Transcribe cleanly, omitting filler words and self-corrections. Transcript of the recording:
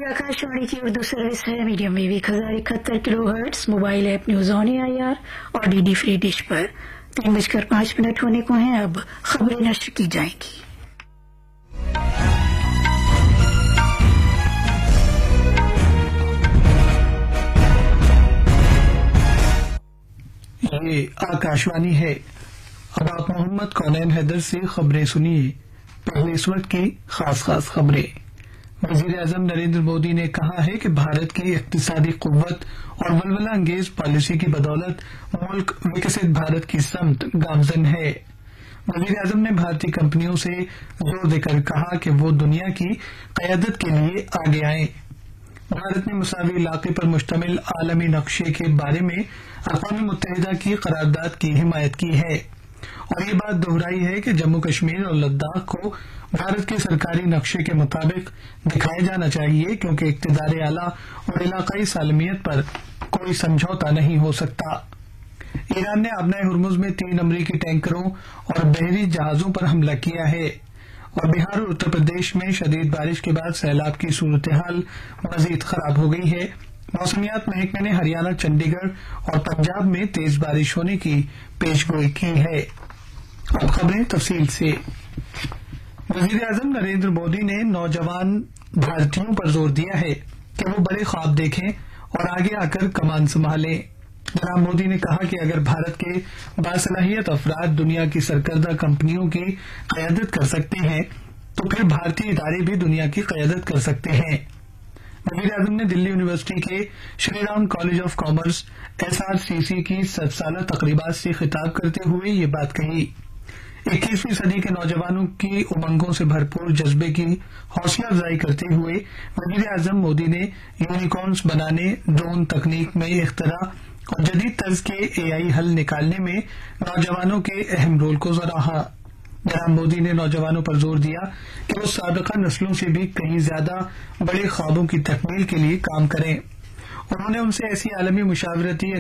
ये आकाशवाणी की उर्दू सर्विस है। Medium wave 1071 kilo hertz, mobile app news on AIR और DD फ्री डिश पर 3:05 होने को हैं। अब खबरें नश्र की जाएंगी। ये आकाशवाणी है। अब आप मोहम्मद कौनैन हैदर से खबरें सुनिए। पहले इस वक्त की खास खबरें। वजीर आजम नरेंद्र मोदी ने कहा है कि भारत की इक्तिसादी कुव्वत और वलवला अंगेज पॉलिसी की बदौलत मुल्क विकसित भारत की समत गामजन है। वजीर आजम ने भारतीय कंपनियों से जोर देकर कहा कि वो दुनिया की क़यादत के लिए आगे आएं। भारत ने मसावी इलाके पर मुश्तमिल आलमी नक्शे के बारे में अक़वाम मुत्तहिदा की करारदाद की हिमायत की है और ये बात दोहराई है कि जम्मू कश्मीर और लद्दाख को भारत के सरकारी नक्शे के मुताबिक दिखाया जाना चाहिए, क्योंकि इक़्तिदार आला और इलाकाई सालमियत पर कोई समझौता नहीं हो सकता। ईरान ने आबनाए हुर्मुज में 3 अमरीकी टैंकरों और बहरी जहाजों पर हमला किया है और बिहार और उत्तर प्रदेश में शदीद बारिश के बाद सैलाब की सूरत हाल मजीद खराब हो गई है। मौसमियात महकमे ने हरियाणा, चंडीगढ़ और पंजाब में तेज बारिश होने की पेशगोई की है। अब खबरें तफसील से। वजीर आजम नरेंद्र मोदी ने नौजवान भारतीयों पर जोर दिया है कि वो बड़े ख्वाब देखें और आगे आकर कमान संभालें। जनाब मोदी ने कहा कि अगर भारत के बासलाहियत अफराद दुनिया की सरकर्दा कंपनियों की क़यादत कर सकते हैं तो फिर भारतीय इदारे भी दुनिया की क़यादत कर सकते हैं। वज़ीर आज़म ने दिल्ली यूनिवर्सिटी के Shri Ram college of commerce SRCC की 7 साला तकरीबात से खिताब करते हुए ये बात कही। 21वीं सदी के नौजवानों की उमंगों से भरपूर जज्बे की हौसला अफजाई करते हुए वज़ीर आज़म मोदी ने यूनिकॉर्न्स बनाने, ड्रोन तकनीक में इख्तरा और जदीद तर्ज के AI हल निकालने में नौजवानों के अहम रोल को सराहा। जनाब मोदी ने नौजवानों पर जोर दिया कि वो साबिका नस्लों से भी कहीं ज्यादा बड़े ख्वाबों की तकमील के लिए काम करें। उन्होंने उनसे ऐसी आलमी मुशावरती